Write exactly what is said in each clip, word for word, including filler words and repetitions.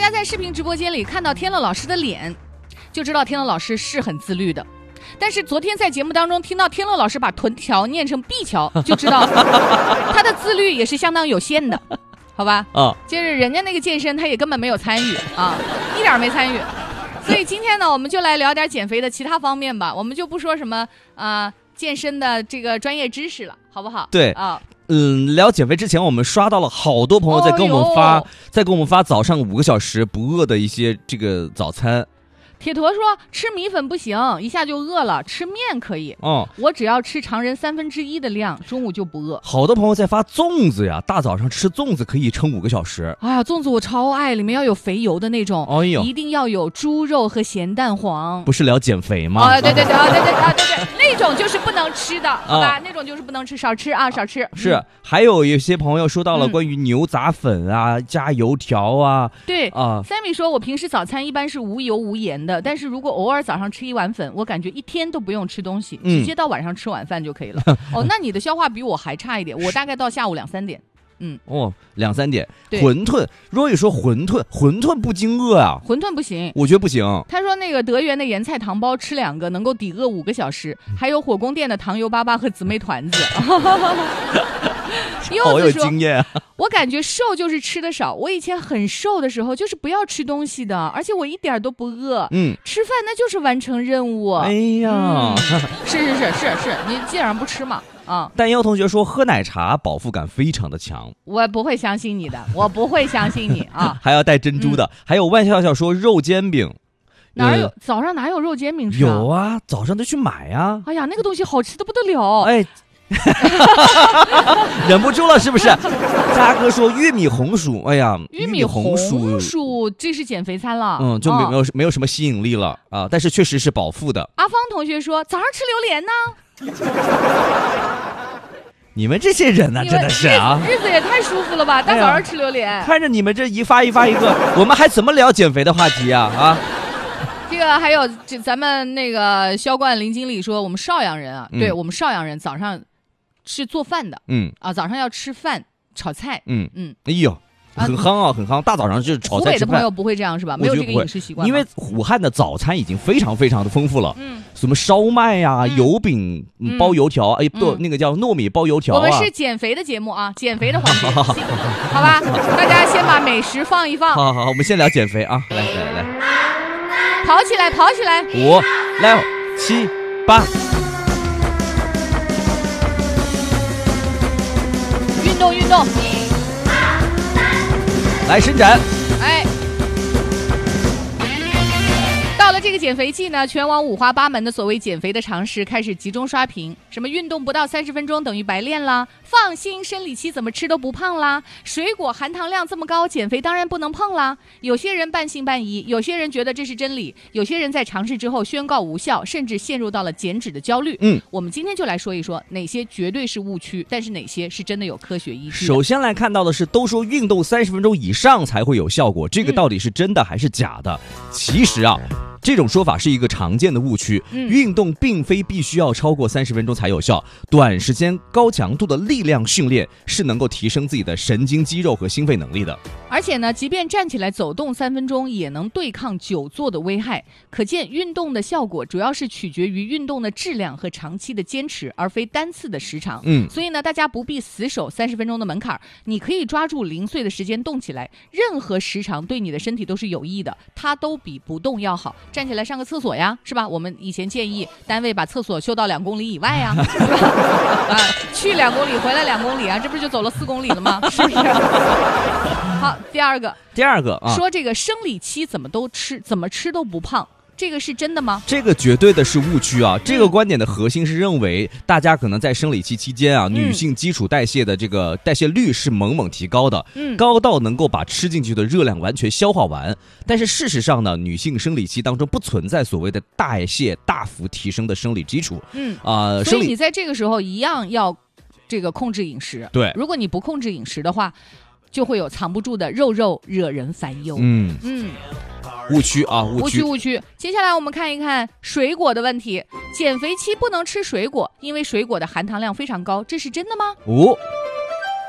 家在视频直播间里看到天乐老师的脸，就知道天乐老师是很自律的。但是昨天在节目当中听到天乐老师把臀条念成臂条，就知道他的自律也是相当有限的，好吧？ 啊， 就是人家那个健身他也根本没有参与啊，一点没参与。所以今天呢，我们就来聊点减肥的其他方面吧，我们就不说什么啊、呃、健身的这个专业知识了，好不好？ 对啊。 嗯，聊减肥之前，我们刷到了好多朋友在跟我们发，哦、在跟我们发早上五个小时不饿的一些这个早餐。 铁坨说吃米粉不行，一下就饿了，吃面可以。 哦， 我只要吃常人三分之一的量，中午就不饿。 好多朋友在发粽子呀，大早上吃粽子可以撑五个小时。 哎呀，粽子我超爱，里面要有肥油的那种， 哎呦， 一定要有猪肉和咸蛋黄。 不是聊减肥吗？ 啊、哦，对对对，啊对对啊对对，那种就是不能吃的，好吧？啊、那种就是不能吃，少吃啊，少吃。 是，嗯、还有一些朋友说到了关于牛杂粉啊、嗯、加油条啊。 对啊 ，Sammy 说，我平时早餐一般是无油无盐的，但是如果偶尔早上吃一碗粉，我感觉一天都不用吃东西，直接到晚上吃晚饭就可以了。嗯、哦，那你的消化比我还差一点，我大概到下午两三点。嗯， 哦，两三点。馄饨 ，Roy 说馄饨，馄饨不经饿啊。 馄饨不行， 我觉得不行。 他说那个德源的盐菜糖包吃两个能够抵饿五个小时，还有火宫殿的糖油粑粑和姊妹团子。 好有经验啊！ 我感觉瘦就是吃的少。我以前很瘦的时候，就是不要吃东西的，而且我一点都不饿。 嗯， 吃饭那就是完成任务。 哎呀， 嗯、是是是是是，你基本上不吃嘛。啊， 但妖同学说喝奶茶饱腹感非常的强， 我不会相信你的，我不会相信你啊！ 还要带珍珠的，嗯、还有万笑笑说肉煎饼， 哪有、呃、早上哪有肉煎饼吃、 啊？有啊，早上得去买啊！ 哎呀，那个东西好吃的不得了， 哎，忍不住了是不是？嘉哥说玉米红薯，哎呀， 玉米红薯，薯这是减肥餐了， 嗯，就没没有、哦、没有什么吸引力了啊，但是确实是饱腹的。 阿芳同学说早上吃榴莲呢。 你们这些人呢、啊，真的是啊， 日子也太舒服了吧！大早上吃榴莲、哎， 看着你们这一发一发一个，我们还怎么聊减肥的话题啊？啊， 这个还有，这咱们那个销冠林经理说，我们邵阳人啊，嗯、对我们邵阳人早上是做饭的， 嗯啊，早上要吃饭炒菜， 嗯嗯， 哎呦。很夯啊，很夯！大早上就是炒菜吃饭。 湖北的朋友不会这样是吧？没有这个饮食习惯。 因为武汉的早餐已经非常非常的丰富了， 嗯， 什么烧麦呀、啊、嗯、油饼、嗯、包油条，哎，不、嗯，那个叫糯米包油条、啊。 我们是减肥的节目啊，减肥的环节，好吧？大家先把美食放一放。 好好好，我们先聊减肥啊！来来来， 跑起来，跑起来！ 五、六、七、八， 运动运动。 来伸展， 哎，到了这个减肥季呢，全网五花八门的所谓减肥的常识开始集中刷屏，什么运动不到三十分钟等于白练啦，放心生理期怎么吃都不胖啦，水果含糖量这么高，减肥当然不能碰啦。有些人半信半疑，有些人觉得这是真理，有些人在尝试之后宣告无效，甚至陷入到了减脂的焦虑。 嗯， 我们今天就来说一说哪些绝对是误区，但是哪些是真的有科学依据。 首先来看到的是，都说运动三十分钟以上才会有效果，这个到底是真的还是假的？嗯、其实啊。这种说法是一个常见的误区， 嗯、 运动并非必须要超过三十分钟才有效，短时间高强度的力量训练是能够提升自己的神经肌肉和心肺能力的。 而且呢，即便站起来走动三分钟，也能对抗久坐的危害。可见运动的效果主要是取决于运动的质量和长期的坚持，而非单次的时长。 嗯， 所以呢，大家不必死守三十分钟的门槛，你可以抓住零碎的时间动起来，任何时长对你的身体都是有益的，它都比不动要好。站起来上个厕所呀，是吧？我们以前建议单位把厕所修到两公里以外呀，是吧？啊，去两公里，回来两公里啊，这不是就走了四公里了吗？是不是？好，第二个， 第二个啊， 说这个生理期怎么都吃，怎么吃都不胖。这个是真的吗？ 这个绝对的是误区啊！这个观点的核心是认为，大家可能在生理期期间啊， 嗯、 女性基础代谢的这个代谢率是猛猛提高的， 嗯， 高到能够把吃进去的热量完全消化完。但是事实上呢，女性生理期当中不存在所谓的代谢大幅提升的生理基础， 嗯啊、呃， 所以你在这个时候一样要这个控制饮食。 对， 如果你不控制饮食的话，就会有藏不住的肉肉，惹人烦忧。 嗯嗯。 误区啊，误区误区。接下来我们看一看水果的问题。减肥期不能吃水果，因为水果的含糖量非常高，这是真的吗？ 哦，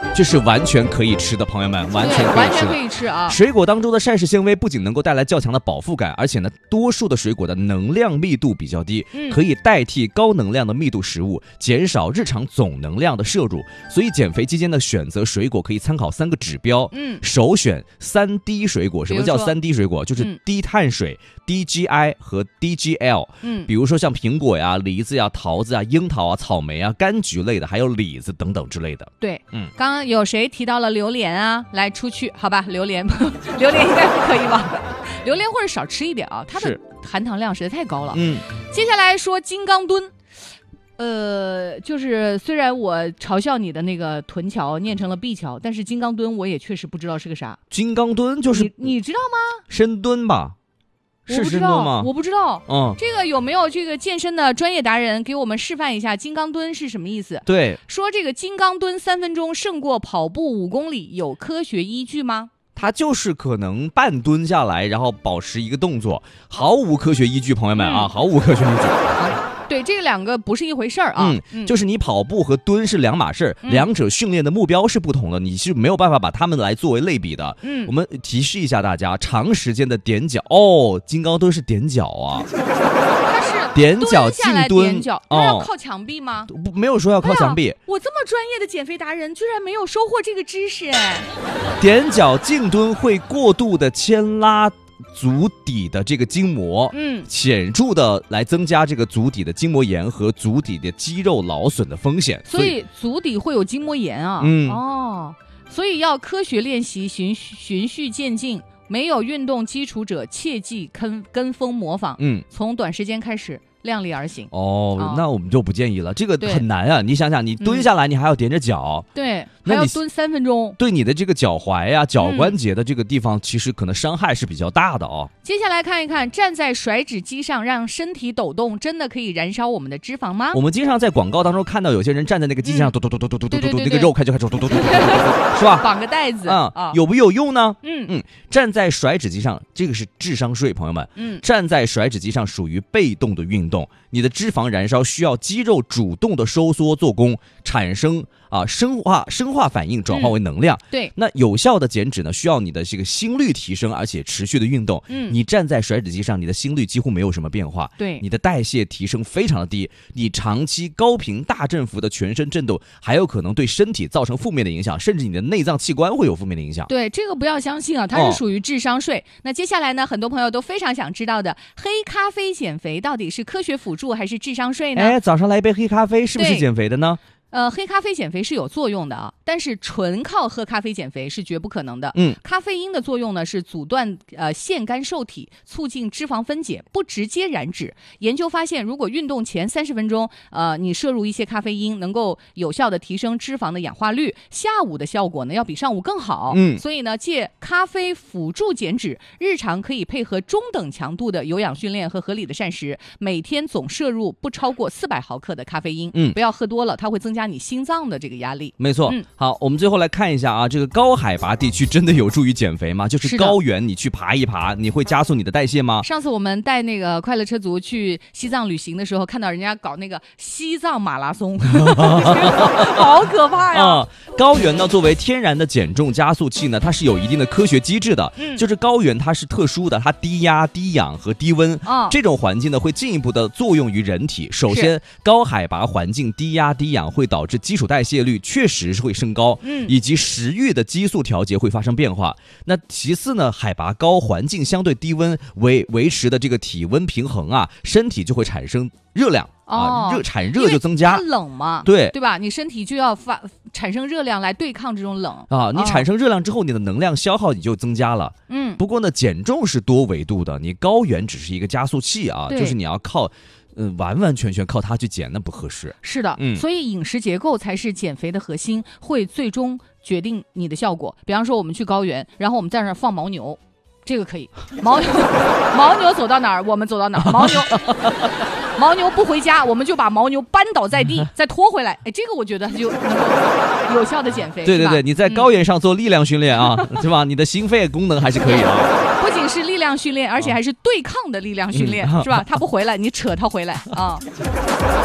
这是完全可以吃的，朋友们，完全可以吃的， 完全可以吃啊！ 水果当中的膳食纤维不仅能够带来较强的饱腹感，而且呢，多数的水果的能量密度比较低， 嗯、 可以代替高能量的密度食物，减少日常总能量的摄入。所以减肥期间的选择水果可以参考三个指标， 嗯， 首选三低水果。什么叫三低水果？就是低碳水、嗯、低 G I 和低 G L。嗯，比如说像苹果呀、梨子呀、桃子呀、樱桃啊、草莓啊、柑橘类的，还有李子等等之类的。 对，嗯，刚刚有谁提到了榴莲啊？来，出去，好吧，榴莲，榴莲应该不可以吧？榴莲或者少吃一点啊，它的含糖量实在太高了。 嗯， 接下来说金刚墩。呃，就是虽然我嘲笑你的那个臀桥念成了臂桥，但是金刚墩我也确实不知道是个啥。 金刚墩就是你, 你知道吗？ 深蹲吧？是深蹲吗？ 我不知道。 嗯， 这个有没有这个健身的专业达人给我们示范一下金刚墩是什么意思？ 对， 说这个金刚墩三分钟胜过跑步五公里，有科学依据吗？ 它就是可能半蹲下来，然后保持一个动作，毫无科学依据，朋友们啊，嗯、毫无科学依据。 对，这两个不是一回事儿啊。 嗯，就是你跑步和蹲是两码事儿、嗯，两者训练的目标是不同的，你是没有办法把它们来作为类比的。嗯，我们提示一下大家，长时间的踮脚哦，金刚墩是踮脚啊。 它是踮脚静蹲， 踮脚，它要靠墙壁吗？ 不，没有说要靠墙壁、哎。 我这么专业的减肥达人，居然没有收获这个知识哎。 踮脚静蹲会过度的牵拉足底的这个筋膜，嗯，显著的来增加这个足底的筋膜炎和足底的肌肉劳损的风险， 所以足底会有筋膜炎啊。嗯，哦，所以要科学练习，循循序渐进。没有运动基础者切忌跟跟风模仿，嗯，从短时间开始量力而行。 哦，哦那我们就不建议了，这个很难啊！你想想，你蹲下来，你还要踮着脚， 嗯、对，还要蹲三分钟， 对你的这个脚踝呀、啊、脚关节的这个地方，嗯、其实可能伤害是比较大的哦。 接下来看一看，站在甩脂机上让身体抖动，真的可以燃烧我们的脂肪吗？ 我们经常在广告当中看到有些人站在那个机器上，嘟嘟嘟嘟嘟嘟嘟嘟，那个肉开就开始嘟嘟嘟嘟，是吧？ 绑个带子啊、嗯，有没有用呢？嗯嗯，站在甩脂机上，这个是智商税，朋友们。嗯，站在甩脂机上属于被动的运动，你的脂肪燃烧需要肌肉主动的收缩做功，产生啊生化生化反应，转化为能量。 嗯、对， 那有效的减脂呢，需要你的这个心率提升，而且持续的运动。嗯，你站在甩脂机上，你的心率几乎没有什么变化。 对， 你的代谢提升非常的低，你长期高频大振幅的全身震动，还有可能对身体造成负面的影响，甚至你的内脏器官会有负面的影响。 对，这个不要相信啊，它是属于智商税。哦、那接下来呢，很多朋友都非常想知道的，黑咖啡减肥到底是科学辅助还是智商税呢？ 哎，早上来一杯黑咖啡是不是减肥的呢？ 呃，黑咖啡减肥是有作用的啊，但是纯靠喝咖啡减肥是绝不可能的。嗯，咖啡因的作用呢是阻断呃腺苷受体，促进脂肪分解，不直接燃脂。研究发现，如果运动前三十分钟，呃，你摄入一些咖啡因，能够有效的提升脂肪的氧化率，下午的效果呢要比上午更好。嗯，所以呢，借咖啡辅助减脂，日常可以配合中等强度的有氧训练和合理的膳食，每天总摄入不超过四百毫克的咖啡因。嗯，不要喝多了，它会增加你心脏的这个压力。 没错。嗯，好，我们最后来看一下啊，这个高海拔地区真的有助于减肥吗？就是高原你去爬一爬，你会加速你的代谢吗？ 上次我们带那个快乐车族去西藏旅行的时候，看到人家搞那个西藏马拉松好可怕呀、 啊、高原呢作为天然的减重加速器呢，它是有一定的科学机制的。嗯，就是高原它是特殊的，它低压低氧和低温、哦、这种环境呢会进一步的作用于人体。首先高海拔环境低压低氧会导致基础代谢率确实是会升高，嗯，以及食欲的激素调节会发生变化。那其次呢，海拔高环境相对低温维维持的这个体温平衡啊，身体就会产生热量。啊，热产热就增加， 它冷嘛， 对对吧？你身体就要发产生热量来对抗这种冷啊。你产生热量之后，你的能量消耗也就增加了。嗯，不过呢，减重是多维度的，你高原只是一个加速器啊，就是你要靠，嗯、呃，完完全全靠它去减，那不合适。 是的，嗯，所以饮食结构才是减肥的核心，会最终决定你的效果。比方说，我们去高原，然后我们在那儿放牦牛。这个可以，牦牛，牦牛走到哪儿，我们走到哪儿。牦牛，牦牛不回家，我们就把牦牛扳倒在地，再拖回来。哎，这个我觉得就能够有效的减肥。 对对对，你在高原上做力量训练啊，嗯、是吧？你的心肺功能还是可以的、啊。 不仅是力量训练，而且还是对抗的力量训练，嗯、是吧？他不回来，你扯他回来啊。这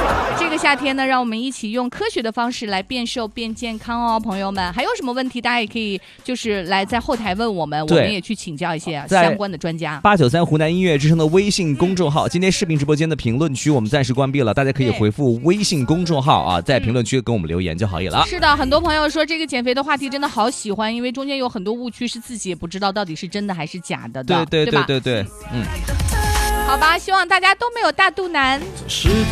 这个夏天呢，让我们一起用科学的方式来变瘦变健康哦，朋友们。还有什么问题，大家也可以就是来在后台问我们，我们也去请教一些相关的专家。 八九三湖南音乐之声的微信公众号，今天视频直播间的评论区我们暂时关闭了，大家可以回复微信公众号啊，在评论区跟我们留言就可以了。 是的，很多朋友说这个减肥的话题真的好喜欢，因为中间有很多误区是自己也不知道到底是真的还是假的的， 对对对对对， 嗯，好吧，希望大家都没有大肚腩。